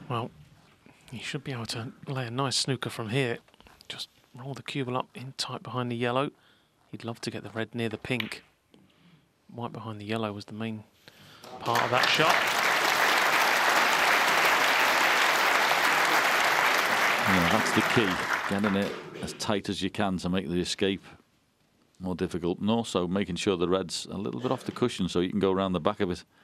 Well, you should be able to lay a nice snooker from here. Just roll the cue ball up in tight behind the yellow. He'd love to get the red near the pink. White behind the yellow was the main part of that shot. Yeah, that's the key, getting it as tight as you can to make the escape more difficult, and also making sure the red's a little bit off the cushion so you can go around the back of it.